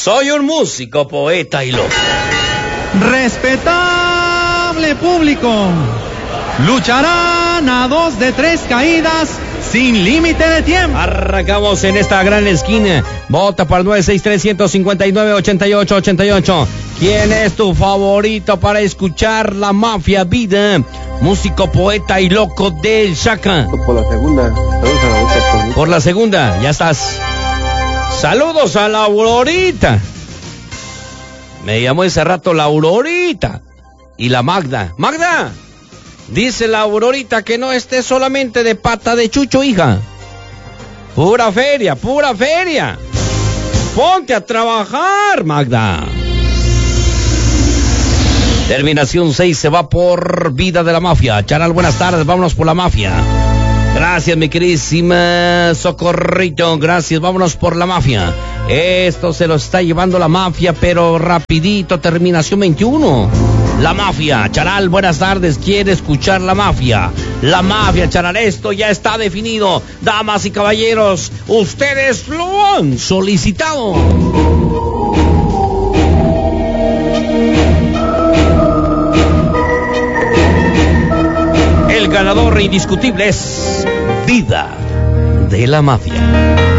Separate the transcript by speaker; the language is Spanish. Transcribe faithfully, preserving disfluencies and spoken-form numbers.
Speaker 1: Soy un músico, poeta y loco.
Speaker 2: Respetable público, lucharán a dos de tres caídas sin límite de tiempo.
Speaker 1: Arrancamos en esta gran esquina. Vota para el nueve seis tres, uno cinco nueve, ocho ocho ocho ocho. ¿Quién es tu favorito para escuchar La Mafia Vida? Músico, poeta y loco del Chaca.
Speaker 3: Por la segunda. Saludos a la Aurorita.
Speaker 1: Por la segunda, ya estás. Saludos a la Aurorita. Me llamó ese rato la Aurorita. Y la Magda. Magda, dice la Aurorita que no esté solamente de pata de chucho, hija. Pura feria, pura feria. Ponte a trabajar, Magda. Terminación seis se va por Vida de la Mafia. Charal, buenas tardes, vámonos por La Mafia. Gracias, mi queridísima Socorrito, gracias, vámonos por La Mafia. Esto se lo está llevando La Mafia, pero rapidito, terminación veintiuno. La Mafia, Charal, buenas tardes, quiere escuchar La Mafia. La Mafia, Charal, esto ya está definido. Damas y caballeros, ustedes lo han solicitado. El ganador indiscutible es Vida de la Mafia.